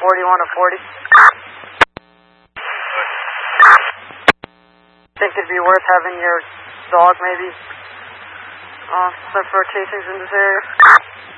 41 to 40. Think it'd be worth having your dog maybe sent for chasings in this area?